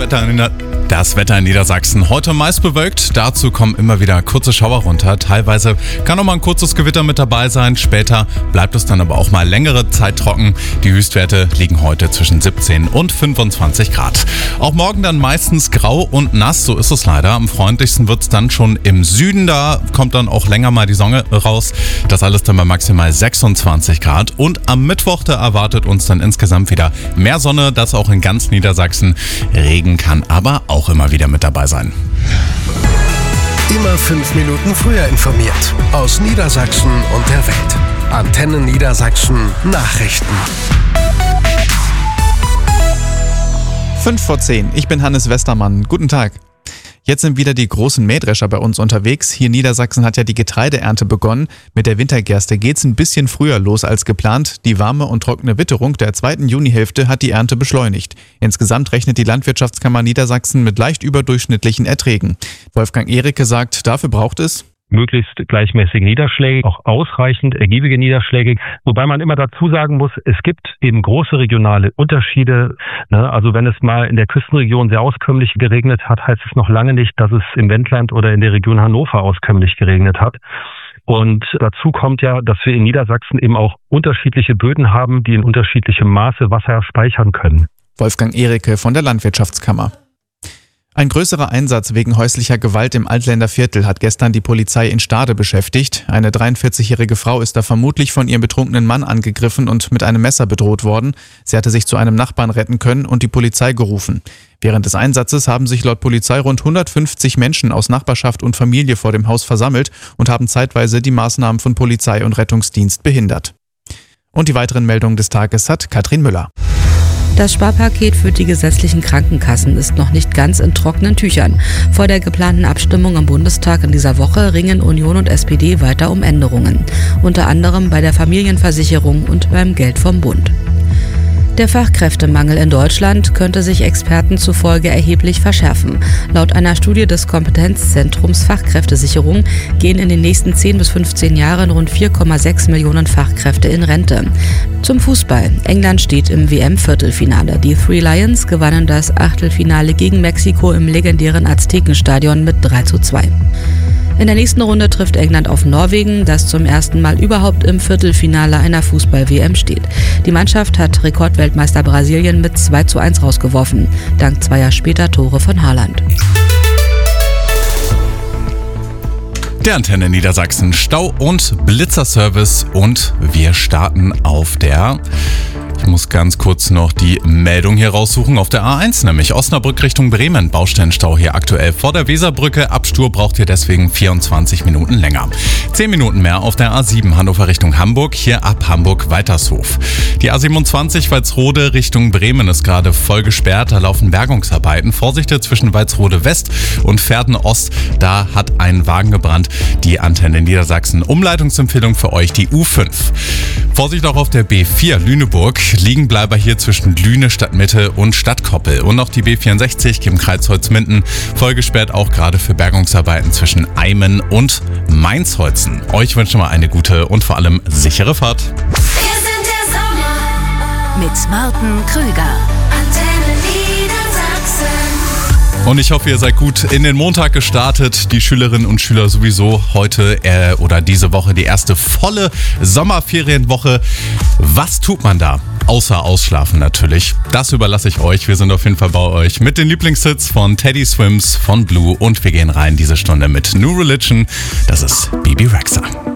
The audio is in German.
Das Wetter in Niedersachsen. Heute meist bewölkt, dazu kommen immer wieder kurze Schauer runter. Teilweise kann noch mal ein kurzes Gewitter mit dabei sein. Später bleibt es dann aber auch mal längere Zeit trocken. Die Höchstwerte liegen heute zwischen 17 und 25 Grad. Auch morgen dann meistens grau und nass, so ist es leider. Am freundlichsten wird es dann schon im Süden, da kommt dann auch länger mal die Sonne raus. Das alles dann bei maximal 26 Grad. Und am Mittwoch, da erwartet uns dann insgesamt wieder mehr Sonne, das auch in ganz Niedersachsen. Regen kann aber auch immer wieder mit dabei sein. Immer 5 Minuten früher informiert. Aus Niedersachsen und der Welt. Antenne Niedersachsen Nachrichten. 5:10. Ich bin Hannes Westermann. Guten Tag. Jetzt sind wieder die großen Mähdrescher bei uns unterwegs. Hier in Niedersachsen hat ja die Getreideernte begonnen. Mit der Wintergerste geht's ein bisschen früher los als geplant. Die warme und trockene Witterung der zweiten Junihälfte hat die Ernte beschleunigt. Insgesamt rechnet die Landwirtschaftskammer Niedersachsen mit leicht überdurchschnittlichen Erträgen. Wolfgang Ehricke sagt, dafür braucht es möglichst gleichmäßige Niederschläge, auch ausreichend ergiebige Niederschläge. Wobei man immer dazu sagen muss, es gibt eben große regionale Unterschiede. Also wenn es mal in der Küstenregion sehr auskömmlich geregnet hat, heißt es noch lange nicht, dass es im Wendland oder in der Region Hannover auskömmlich geregnet hat. Und dazu kommt ja, dass wir in Niedersachsen eben auch unterschiedliche Böden haben, die in unterschiedlichem Maße Wasser speichern können. Wolfgang Ehricke von der Landwirtschaftskammer. Ein größerer Einsatz wegen häuslicher Gewalt im Altländer Viertel hat gestern die Polizei in Stade beschäftigt. Eine 43-jährige Frau ist da vermutlich von ihrem betrunkenen Mann angegriffen und mit einem Messer bedroht worden. Sie hatte sich zu einem Nachbarn retten können und die Polizei gerufen. Während des Einsatzes haben sich laut Polizei rund 150 Menschen aus Nachbarschaft und Familie vor dem Haus versammelt und haben zeitweise die Maßnahmen von Polizei und Rettungsdienst behindert. Und die weiteren Meldungen des Tages hat Katrin Müller. Das Sparpaket für die gesetzlichen Krankenkassen ist noch nicht ganz in trockenen Tüchern. Vor der geplanten Abstimmung im Bundestag in dieser Woche ringen Union und SPD weiter um Änderungen. Unter anderem bei der Familienversicherung und beim Geld vom Bund. Der Fachkräftemangel in Deutschland könnte sich Experten zufolge erheblich verschärfen. Laut einer Studie des Kompetenzzentrums Fachkräftesicherung gehen in den nächsten 10 bis 15 Jahren rund 4,6 Millionen Fachkräfte in Rente. Zum Fußball. England steht im WM-Viertelfinale. Die Three Lions gewannen das Achtelfinale gegen Mexiko im legendären Aztekenstadion mit 3:2. In der nächsten Runde trifft England auf Norwegen, das zum ersten Mal überhaupt im Viertelfinale einer Fußball-WM steht. Die Mannschaft hat Rekordweltmeister Brasilien mit 2:1 rausgeworfen, dank zweier später Tore von Haaland. Der Antenne Niedersachsen Stau- und Blitzerservice und wir starten auf der... Ich muss ganz kurz noch die Meldung hier raussuchen. Auf der A1 nämlich Osnabrück Richtung Bremen. Baustellenstau hier aktuell vor der Weserbrücke. Abstur braucht ihr deswegen 24 Minuten länger. 10 Minuten mehr auf der A7 Hannover Richtung Hamburg. Hier ab Hamburg-Weitershof. Die A27 Walsrode Richtung Bremen ist gerade voll gesperrt. Da laufen Bergungsarbeiten. Vorsicht zwischen Walsrode West und Verden Ost. Da hat ein Wagen gebrannt. Die Antenne Niedersachsen. Umleitungsempfehlung für euch die U5. Vorsicht auch auf der B4 Lüneburg. Liegenbleiber hier zwischen Lüne, Stadtmitte und Stadtkoppel. Und noch die B64 im Kreis Holzminden. Voll gesperrt auch gerade für Bergungsarbeiten zwischen Eimen und Mainzholzen. Euch wünschen wir eine gute und vor allem sichere Fahrt. Wir sind der Sommer mit Martin Krüger. Antenne Niedersachsen. Und ich hoffe, ihr seid gut in den Montag gestartet. Die Schülerinnen und Schüler sowieso heute oder diese Woche die erste volle Sommerferienwoche. Was tut man da? Außer ausschlafen natürlich. Das überlasse ich euch. Wir sind auf jeden Fall bei euch mit den Lieblingshits von Teddy Swims, von Blue und wir gehen rein diese Stunde mit New Religion. Das ist Bibi Rexha.